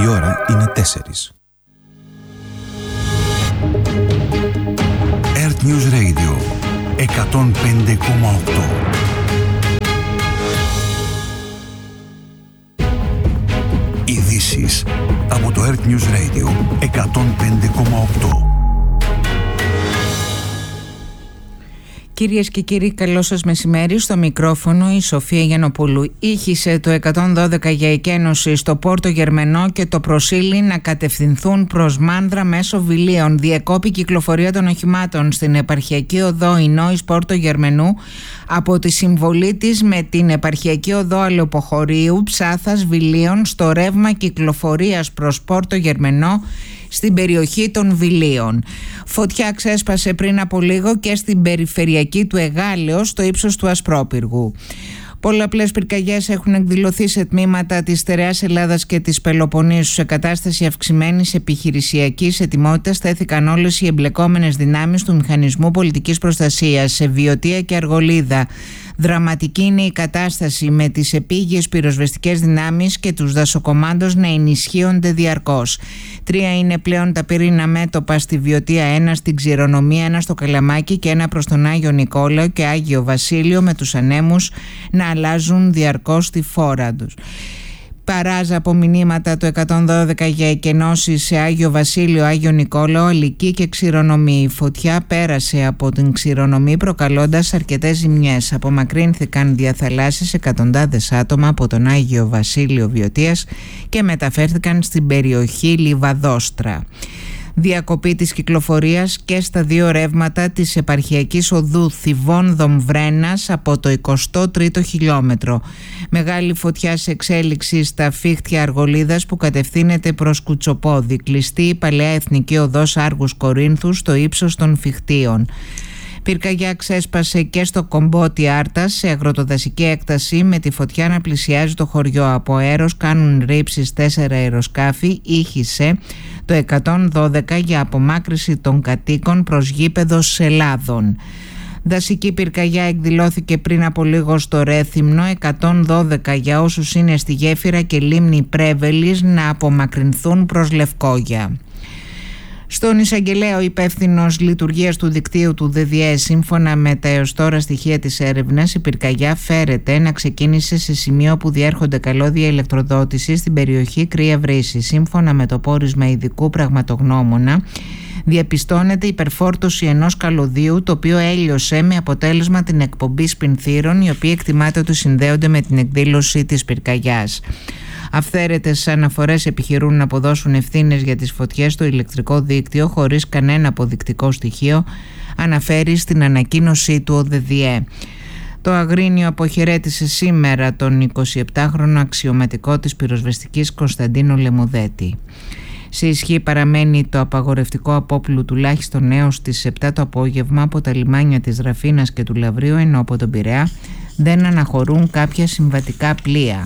Η ώρα είναι 4. Earth News Radio 105,8. Ειδήσεις από το Earth News Radio 105,8. Κυρίες και κύριοι, καλό σας μεσημέρι. Στο μικρόφωνο η Σοφία Γιαννοπούλου. Ήχησε το 112 για εκένωση στο Πόρτο Γερμενό και το Προσήλι να κατευθυνθούν προς Μάνδρα μέσω Βιλίων. Διεκόπη κυκλοφορία των οχημάτων στην επαρχιακή οδό Ινόης Πόρτο Γερμενού από τη συμβολή της με την επαρχιακή οδό Αλεοποχωρίου Ψάθας Βιλίων στο ρεύμα κυκλοφορίας προς Πόρτο Γερμενό στην περιοχή των Βιλίων. Φωτιά ξέσπασε πριν από λίγο και στην περιφερειακή του Εγάλεως στο ύψος του Ασπρόπυργου. Πολλαπλές πυρκαγιές έχουν εκδηλωθεί σε τμήματα της στερεάς Ελλάδας και της Πελοποννήσου. Σε κατάσταση αυξημένης επιχειρησιακής ετοιμότητας στέθηκαν όλες οι εμπλεκόμενες δυνάμεις του Μηχανισμού Πολιτικής Προστασίας σε Βιωτία και Αργολίδα. Δραματική είναι η κατάσταση με τις επίγειες πυροσβεστικές δυνάμεις και τους δασοκομάντος να ενισχύονται διαρκώς. 3 είναι πλέον τα πυρήνα μέτωπα στη Βιωτία, 1 στην Ξηρονομία, 1 στο Καλαμάκι και 1 προς τον Άγιο Νικόλαο και Άγιο Βασίλειο, με τους ανέμους να αλλάζουν διαρκώς τη φόρα τους. Παράζα από μηνύματα το 112 για εκενώσεις σε Άγιο Βασίλειο, Άγιο Νικόλαο, Αλική και Ξηρονομή. Η φωτιά πέρασε από την Ξηρονομή προκαλώντας αρκετές ζημιές. Απομακρύνθηκαν διαθαλάσσιες εκατοντάδες άτομα από τον Άγιο Βασίλειο Βιωτίας και μεταφέρθηκαν στην περιοχή Λιβαδόστρα. Διακοπή της κυκλοφορίας και στα 2 ρεύματα της επαρχιακής οδού Θηβών Δομβρένας από το 23ο χιλιόμετρο. Μεγάλη φωτιά σε εξέλιξη στα Φίχτια Αργολίδας που κατευθύνεται προς Κουτσοπόδι. Κλειστή η παλαιά εθνική οδός Άργους Κορίνθου στο ύψος των Φιχτίων. Πυρκαγιά ξέσπασε και στο Κομπότι Άρτας σε αγροτοδασική έκταση, με τη φωτιά να πλησιάζει το χωριό. Από αέρος κάνουν ρήψεις 4 αεροσκάφη. Ήχησε το 112 για απομάκρυση των κατοίκων προς γήπεδο Σελάδων. Δασική πυρκαγιά εκδηλώθηκε πριν από λίγο στο Ρέθυμνο. 112 για όσους είναι στη γέφυρα και λίμνη Πρέβελης να απομακρυνθούν προς Λευκόγια. Στον εισαγγελέα, ο υπεύθυνος λειτουργίας του δικτύου του ΔΔΕ, σύμφωνα με τα έως τώρα στοιχεία της έρευνας, η πυρκαγιά φέρεται να ξεκίνησε σε σημείο που διέρχονται καλώδια ηλεκτροδότησης στην περιοχή Κρύα Βρύση. Σύμφωνα με το πόρισμα ειδικού πραγματογνώμονα, διαπιστώνεται υπερφόρτωση ενός καλωδίου, το οποίο έλειωσε με αποτέλεσμα την εκπομπή σπινθύρων, οι οποίοι εκτιμάται ότι συνδέονται με την εκδήλωση της πυρκαγιάς. Αυθαίρετες αναφορές επιχειρούν να αποδώσουν ευθύνες για τις φωτιές στο ηλεκτρικό δίκτυο χωρίς κανένα αποδεικτικό στοιχείο, αναφέρει στην ανακοίνωσή του ο ΔΔΕ. Το Αγρίνιο αποχαιρέτησε σήμερα τον 27χρονο αξιωματικό της πυροσβεστικής Κωνσταντίνου Λεμουδέτη. Σε ισχύ παραμένει το απαγορευτικό απόπλου τουλάχιστον έως τις 7 το απόγευμα από τα λιμάνια της Ραφίνας και του Λαβρίου, ενώ από τον Πειραιά δεν αναχωρούν κάποια συμβατικά πλοία.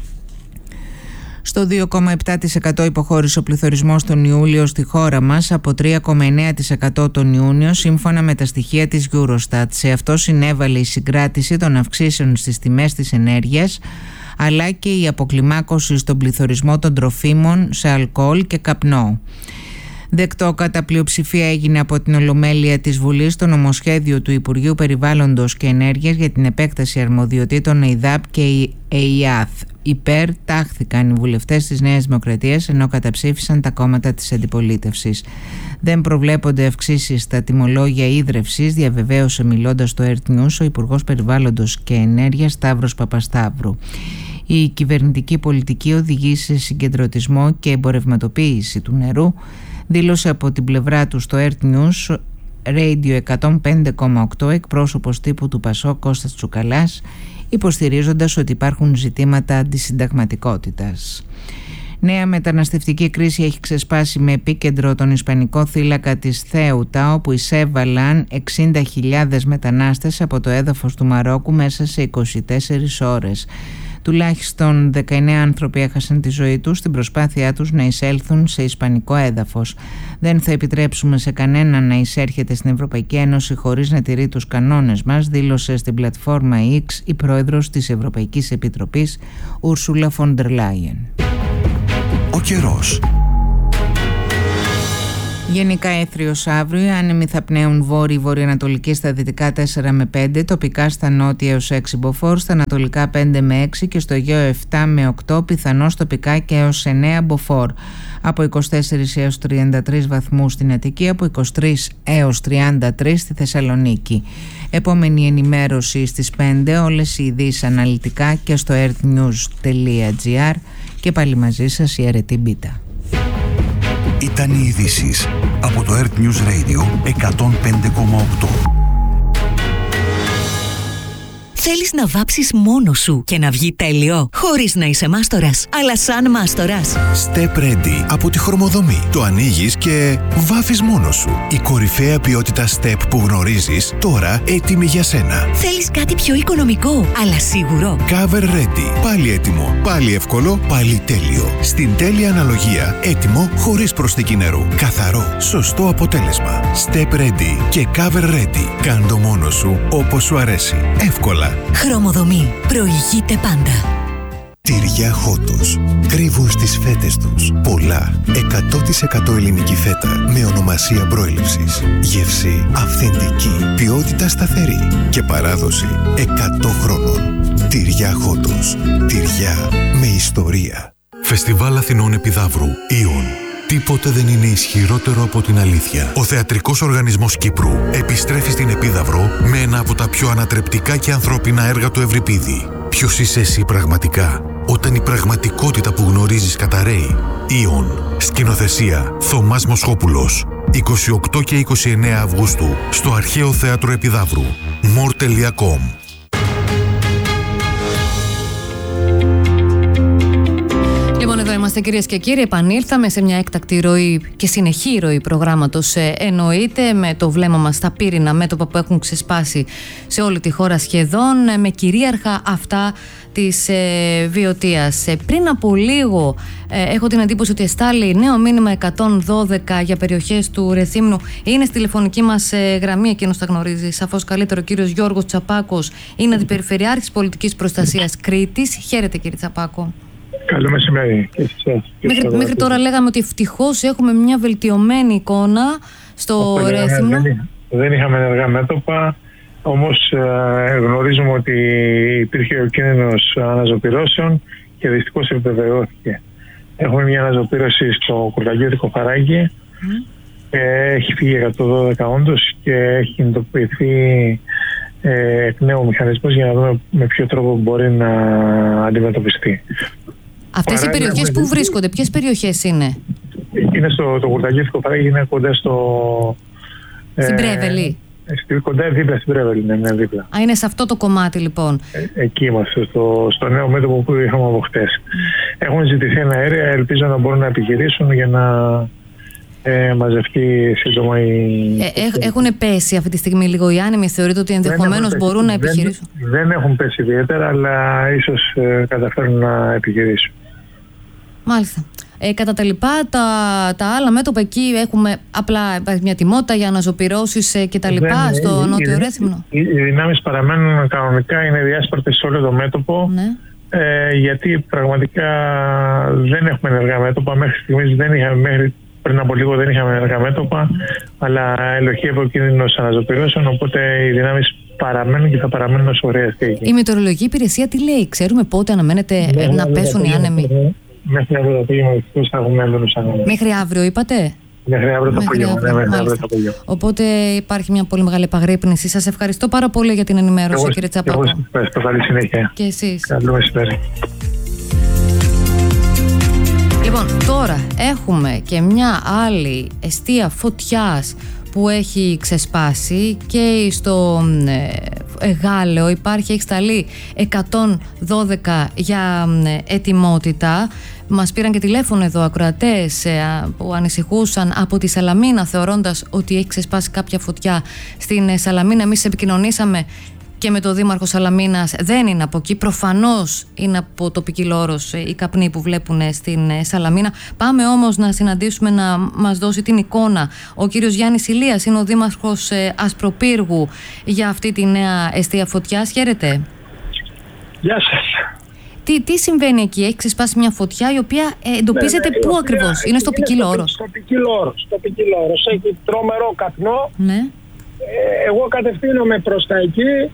Στο 2,7% υποχώρησε ο πληθωρισμός τον Ιούλιο στη χώρα μας από 3,9% τον Ιούνιο, σύμφωνα με τα στοιχεία της Eurostat. Σε αυτό συνέβαλε η συγκράτηση των αυξήσεων στις τιμές της ενέργειας, αλλά και η αποκλιμάκωση στον πληθωρισμό των τροφίμων σε αλκοόλ και καπνό. Δεκτό κατά πλειοψηφία έγινε από την Ολομέλεια της Βουλής το νομοσχέδιο του Υπουργείου Περιβάλλοντος και Ενέργειας για την επέκταση αρμοδιοτήτων ΕΙΔΑΠ και ΕΙΑΘ. Υπέρ τάχθηκαν οι βουλευτές της Νέας Δημοκρατίας, ενώ καταψήφισαν τα κόμματα της αντιπολίτευσης. Δεν προβλέπονται αυξήσεις στα τιμολόγια ίδρευσης, διαβεβαίωσε μιλώντας στο Earth News ο Υπουργός Περιβάλλοντος και Ενέργειας Σταύρος Παπασταύρου. Η κυβερνητική πολιτική οδηγεί σε συγκεντρωτισμό και εμπορευματοποίηση του νερού, δήλωσε από την πλευρά του στο Earth News Radio 105,8 εκπρόσωπος τύπου του ΠΑΣΟΚ Κώστας Τσουκαλάς, υποστηρίζοντας ότι υπάρχουν ζητήματα αντισυνταγματικότητας. Νέα μεταναστευτική κρίση έχει ξεσπάσει με επίκεντρο τον ισπανικό θύλακα της Θέουτα, όπου εισέβαλαν 60.000 μετανάστες από το έδαφος του Μαρόκου μέσα σε 24 ώρες. Τουλάχιστον 19 άνθρωποι έχασαν τη ζωή τους στην προσπάθειά τους να εισέλθουν σε ισπανικό έδαφος. Δεν θα επιτρέψουμε σε κανέναν να εισέρχεται στην Ευρωπαϊκή Ένωση χωρίς να τηρεί τους κανόνες μας, δήλωσε στην πλατφόρμα X η πρόεδρος της Ευρωπαϊκής Επιτροπής, Ούρσουλα Φον ντερ Λάιεν. Ο καιρός. Γενικά έθριος αύριο, άνεμοι θα πνέουν βόρειο-βορειοανατολική στα δυτικά 4 με 5, τοπικά στα νότια έως 6 μποφόρ, στα ανατολικά 5 με 6 και στο Αιγαίο 7 με 8, πιθανώς τοπικά και έως 9 μποφόρ. Από 24 έως 33 βαθμούς στην Αττική, από 23 έως 33 στη Θεσσαλονίκη. Επόμενη ενημέρωση στις 5, όλες οι ειδήσεις αναλυτικά και στο earthnews.gr και πάλι μαζί σας η Αρετή Μπίτα. Ήταν οι ειδήσεις από το Earth News Radio 105,8. Θέλεις να βάψεις μόνος σου και να βγει τέλειο, χωρίς να είσαι μάστορας, αλλά σαν μάστορας? Step Ready από τη Χρωμοδομή. Το ανοίγεις και βάφεις μόνος σου. Η κορυφαία ποιότητα Step που γνωρίζεις, τώρα έτοιμη για σένα. Θέλεις κάτι πιο οικονομικό, αλλά σίγουρο? Cover Ready. Πάλι έτοιμο, πάλι εύκολο, πάλι τέλειο. Στην τέλεια αναλογία, έτοιμο, χωρίς προσθήκη νερού. Καθαρό, σωστό αποτέλεσμα. Step Ready και Cover Ready. Κάντο μόνος σου όπως σου αρέσει. Εύκολα. Χρωμοδομή. Προηγείται πάντα. Τυριά Χότος. Κρύβουν στις φέτες τους πολλά 100% ελληνική φέτα με ονομασία προέλευσης. Γεύση αυθεντική, ποιότητα σταθερή και παράδοση 100 χρόνων. Τυριά Χότος. Τυριά με ιστορία. Φεστιβάλ Αθηνών Επιδαύρου. Ιον. Τίποτε δεν είναι ισχυρότερο από την αλήθεια. Ο Θεατρικός Οργανισμός Κύπρου επιστρέφει στην Επίδαυρο με ένα από τα πιο ανατρεπτικά και ανθρώπινα έργα του Ευρυπίδη. Ποιος είσαι εσύ πραγματικά, όταν η πραγματικότητα που γνωρίζεις καταραίει? Ιον. Σκηνοθεσία Θωμάς Μοσχόπουλος. 28 και 29 Αυγούστου στο Αρχαίο Θέατρο Επιδαύρου. more.com. Λοιπόν, εδώ είμαστε κυρίες και κύριοι. Επανήλθαμε σε μια έκτακτη ροή και συνεχή ροή προγράμματος, εννοείται, με το βλέμμα μας στα πύρινα μέτωπα που έχουν ξεσπάσει σε όλη τη χώρα σχεδόν, με κυρίαρχα αυτά της Βιωτίας. Πριν από λίγο έχω την εντύπωση ότι εστάλει νέο μήνυμα 112 για περιοχές του Ρεθύμνου. Είναι στη τηλεφωνική μας γραμμή, εκείνος τα γνωρίζει σαφώς καλύτερο, ο κύριος Γιώργος Τσαπάκος, είναι αντιπεριφερειάρχης πολιτικής προστασίας Κρήτης. Χαίρετε κύριε Τσαπάκο. Καλό μεσημέρι. Μέχρι τώρα λέγαμε ότι ευτυχώς έχουμε μια βελτιωμένη εικόνα στο Ρέθυμνο. Δεν είχαμε ενεργά μέτωπα, όμως γνωρίζουμε ότι υπήρχε ο κίνδυνος αναζωπυρώσεων και δυστυχώς επιβεβαιώθηκε. Έχουμε μια αναζωπήρωση στο Κουρκαγιώτικο Φαράγγι. Έχει φύγει 112 όντως και έχει κινητοποιηθεί εκ νέου μηχανισμός για να δούμε με ποιο τρόπο μπορεί να αντιμετωπιστεί. Αυτές οι περιοχές που βρίσκονται, ποιες περιοχές είναι? Είναι στο Κουρκαγιώτικο Φαράγγι, είναι κοντά στην Πρέβελη. Κοντά δίπλα στην Πρέβελη, ναι, δίπλα. Α, είναι σε αυτό το κομμάτι λοιπόν. Εκεί είμαστε, στο νέο μέτωπο που είχαμε από χτες. Έχουν ζητηθεί ένα αέρια, ελπίζω να μπορούν να επιχειρήσουν για να μαζευτεί σύντομα Έχουν πέσει αυτή τη στιγμή λίγο οι άνεμοι, θεωρείτε ότι ενδεχομένως μπορούν να επιχειρήσουν? Δεν έχουν πέσει ιδιαίτερα, αλλά ίσως καταφέρουν να επιχειρήσουν. Μάλιστα. Κατά τα λοιπά, τα άλλα μέτωπα εκεί έχουμε απλά μια τιμότητα για αναζωπυρώσεις και τα λοιπά στο Νότιο Ρέθυμνο? Οι δυνάμεις παραμένουν κανονικά, είναι διάσπαρτες σε όλο το μέτωπο. Ναι. Γιατί πραγματικά δεν έχουμε ενεργά μέτωπα. Μέχρι στιγμής πριν από λίγο δεν είχαμε ενεργά μέτωπα, αλλά ελοχεύει ο κίνδυνος αναζωπυρώσεων, οπότε οι δυνάμεις παραμένουν και θα παραμένουν όσο χρειαστεί. Η Μετεωρολογική Υπηρεσία τι λέει, ξέρουμε πότε αναμένεται να πέσουν οι άνεμοι? Μέχρι αύριο το απόγευμα θα έχουμε έντονους άνεμους. Μέχρι αύριο είπατε? Μέχρι αύριο το απόγευμα. Οπότε υπάρχει μια πολύ μεγάλη επαγρύπνηση. Σας ευχαριστώ πάρα πολύ για την ενημέρωση, κύριε Τσαπάκο. Εγώ ευχαριστώ, καλή συνέχεια. Και εσείς. Καλό μεσημέρι. Λοιπόν, τώρα έχουμε και μια άλλη εστία φωτιάς που έχει ξεσπάσει και στο Γάλεο έχει σταλεί 112 για ετοιμότητα. Μας πήραν και τηλέφωνο εδώ ακροατές που ανησυχούσαν από τη Σαλαμίνα, θεωρώντας ότι έχει ξεσπάσει κάποια φωτιά στην Σαλαμίνα. Εμείς επικοινωνήσαμε και με το Δήμαρχο Σαλαμίνας, δεν είναι από εκεί. Προφανώς είναι από το Ποικιλόρος οι καπνοί που βλέπουν στην Σαλαμίνα. Πάμε όμως να συναντήσουμε, να μας δώσει την εικόνα. Ο κύριος Γιάννης Ηλίας είναι ο Δήμαρχος Ασπροπύργου για αυτή τη νέα εστία φωτιάς. Χαίρετε. Γεια σας. τι συμβαίνει εκεί? Έχει ξεσπάσει μια φωτιά η οποία εντοπίζεται πού ακριβώς? Είναι στο Ποικίλο Όρος. Στο Ποικίλο Όρος. Έχει τρομερό καπνό. Ναι. Εγώ κατευθύνομαι προς τα εκεί.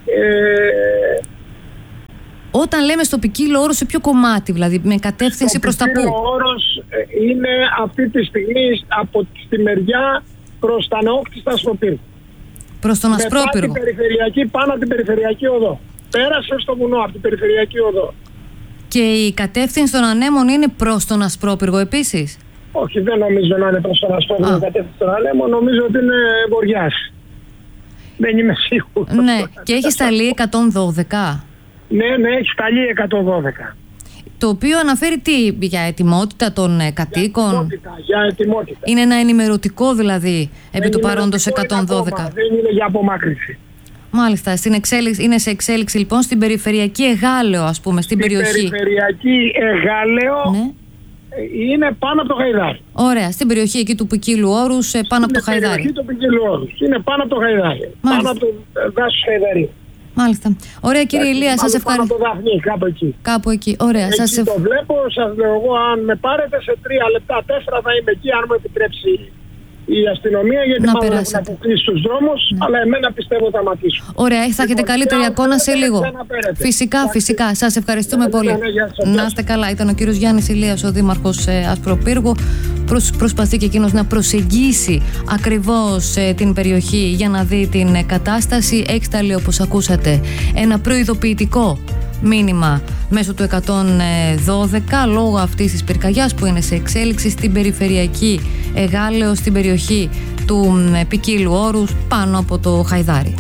Όταν λέμε στο Ποικίλο Όρος, σε ποιο κομμάτι, δηλαδή, με κατεύθυνση προς τα πού? Το Ποικίλο Όρος είναι αυτή τη στιγμή από τη μεριά προς τα Νεόκτιστα Ασπροπύργου. Προς τον Ασπρόπυργο. Πάνω από την περιφερειακή οδό. Πέρασε στο βουνό από την περιφερειακή οδό. Και η κατεύθυνση των ανέμων είναι προς τον Ασπρόπυργο επίσης? Όχι, δεν νομίζω να είναι προς τον Ασπρόπυργο η κατεύθυνση των ανέμων. Νομίζω ότι είναι βορειάς. Δεν είμαι σίγουρος. Ναι, και έχει σταλεί 112. Ναι, έχει σταλεί 112. Το οποίο αναφέρει τι, για ετοιμότητα των κατοίκων? Για ετοιμότητα. Είναι ένα ενημερωτικό δηλαδή, επί του παρόντος 112. Δεν είναι για απομάκρυνση. Μάλιστα, είναι σε εξέλιξη λοιπόν στην περιφερειακή Εγάλεο, ας πούμε, στην περιοχή. Στην περιφερειακή Εγάλεο, ναι. Είναι πάνω από το Χαϊδάρι. Ωραία, στην περιοχή εκεί του Ποικίλου Όρους, πάνω από το Χαϊδάρι. Στην περιοχή του Ποικίλου Όρους, είναι πάνω από το Χαϊδάρι. Πάνω από το δάσος Χαϊδαρίου. Μάλιστα. Ωραία, κύριε Ηλία, σας ευχαριστώ. Πάνω από το Δαφνί, κάπου εκεί. Κάπου εκεί. Ωραία. Εκεί το βλέπω, σας λέω εγώ, αν με πάρετε σε 3 λεπτά, 4 θα είμαι εκεί, αν μου επιτρέψει η αστυνομία, γιατί μάλλον έχουν αποκλείσει τους δρόμους, αλλά εμένα πιστεύω θα ματήσουν. Ωραία, θα έχετε καλύτερη εικόνα σε λίγο. Φυσικά. Σας ευχαριστούμε πολύ. Να είστε καλά. Ήταν ο κύριος Γιάννης Ηλίας, ο δήμαρχος Ασπροπύργου. Προσπαθεί και εκείνος να προσεγγίσει ακριβώς την περιοχή για να δει την κατάσταση. Έχει σταλεί, όπως ακούσατε, ένα προειδοποιητικό μήνυμα μέσω του 112 λόγω αυτής της πυρκαγιάς που είναι σε εξέλιξη στην περιφερειακή Εγάλεο, στην περιοχή του Ποικίλου Όρους, πάνω από το Χαϊδάρι.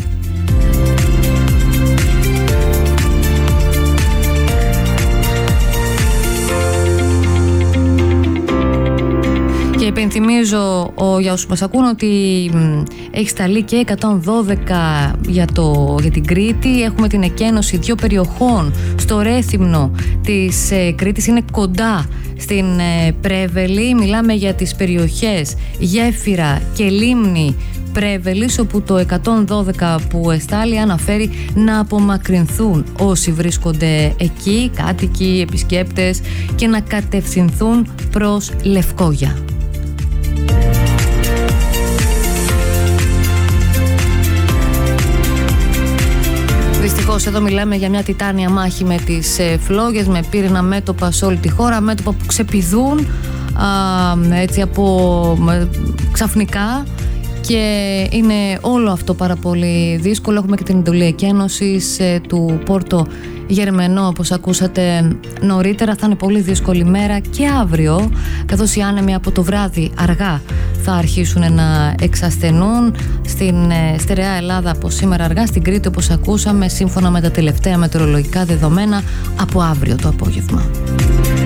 Και υπενθυμίζω για όσους μας ακούν ότι έχει σταλεί και 112 για την Κρήτη. Έχουμε την εκένωση 2 περιοχών στο Ρέθυμνο της Κρήτης. Είναι κοντά στην Πρέβελη. Μιλάμε για τις περιοχές Γέφυρα και Λίμνη Πρέβελης, όπου το 112 που εστάλει αναφέρει να απομακρυνθούν όσοι βρίσκονται εκεί, κάτοικοι, επισκέπτες, και να κατευθυνθούν προς Λευκόγια. Δυστυχώς εδώ μιλάμε για μια τιτάνια μάχη με τις φλόγες, με πύρινα μέτωπα σε όλη τη χώρα, μέτωπα που ξεπηδούν έτσι ξαφνικά, και είναι όλο αυτό πάρα πολύ δύσκολο. Έχουμε και την εντολή εκένωσης του Πόρτο Γερμενό, όπως ακούσατε νωρίτερα. Θα είναι πολύ δύσκολη μέρα και αύριο, καθώς οι άνεμοι από το βράδυ αργά θα αρχίσουν να εξασθενούν. Στην στερεά Ελλάδα από σήμερα αργά, στην Κρήτη, όπως ακούσαμε, σύμφωνα με τα τελευταία μετεωρολογικά δεδομένα, από αύριο το απόγευμα.